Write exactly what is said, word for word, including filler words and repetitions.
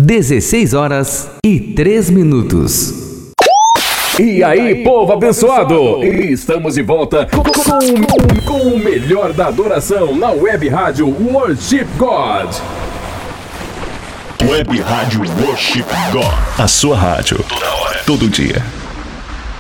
dezesseis horas e três minutos. E aí, povo abençoado! Estamos de volta com, com, com o melhor da adoração na Web Rádio Worship God. Web Rádio Worship God. A sua rádio. Toda hora. Todo dia.